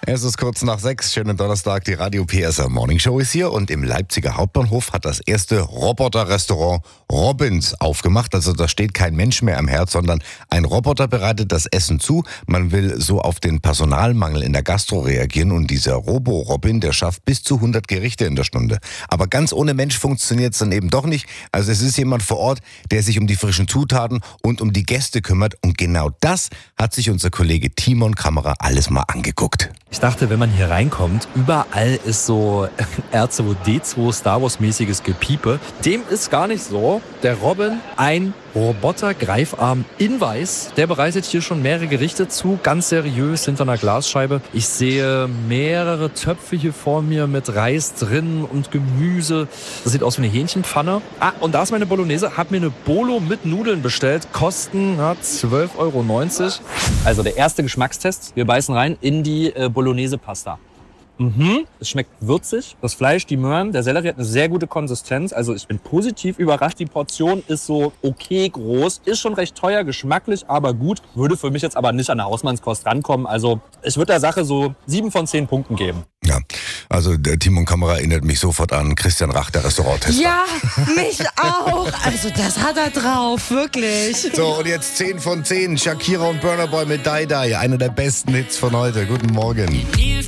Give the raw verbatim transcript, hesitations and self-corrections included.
Es ist kurz nach sechs, schönen Donnerstag, die Radio P S R Morning Show ist hier und im Leipziger Hauptbahnhof hat das erste Roboter-Restaurant Robins aufgemacht. Also da steht kein Mensch mehr am Herd, sondern ein Roboter bereitet das Essen zu. Man will so auf den Personalmangel in der Gastro reagieren und dieser Robo-Robin, der schafft bis zu hundert Gerichte in der Stunde. Aber ganz ohne Mensch funktioniert es dann eben doch nicht. Also es ist jemand vor Ort, der sich um die frischen Zutaten und um die Gäste kümmert und genau das hat sich unser Kollege Timon Kamera alles mal angeguckt. Ich dachte, wenn man hier reinkommt, überall ist so R zwei D zwei Star Wars mäßiges Gepiepe. Dem ist gar nicht so. Der Robin, ein Roboter-Greifarm in Weiß, der bereitet hier schon mehrere Gerichte zu, ganz seriös hinter einer Glasscheibe. Ich sehe mehrere Töpfe hier vor mir mit Reis drin und Gemüse. Das sieht aus wie eine Hähnchenpfanne. Ah, und da ist meine Bolognese. Hab mir eine Bolo mit Nudeln bestellt. Kosten ja, zwölf Euro neunzig. Also der erste Geschmackstest. Wir beißen rein in die äh, Bolognese-Pasta. Mhm. Es schmeckt würzig. Das Fleisch, die Möhren, der Sellerie hat eine sehr gute Konsistenz. Also ich bin positiv überrascht. Die Portion ist so okay groß. Ist schon recht teuer, geschmacklich, aber gut. Würde für mich jetzt aber nicht an der Hausmannskost rankommen. Also ich würde der Sache so sieben von zehn Punkten geben. Ja, also der Timon Kamera erinnert mich sofort an Christian Rach, der Restauranttester. Ja, mich auch. Also das hat er drauf, wirklich. So, und jetzt zehn von zehn. Shakira und Burna Boy mit Die Die. Einer der besten Hits von heute. Guten Morgen.